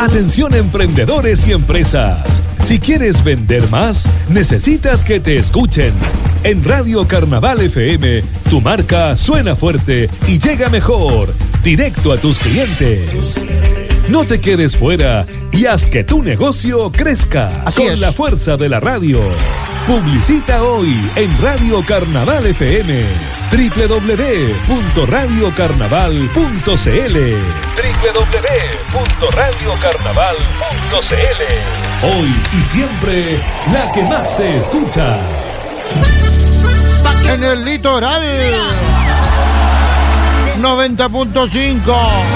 Atención emprendedores y empresas. Si quieres vender más, necesitas que te escuchen. En Radio Carnaval FM, tu marca suena fuerte y llega mejor, directo a tus clientes. No te quedes fuera y haz que tu negocio crezca con la fuerza de la radio. Publicita hoy en Radio Carnaval FM. www.radiocarnaval.cl www.radiocarnaval.cl. Hoy y siempre, la que más se escucha. En el litoral 90.5.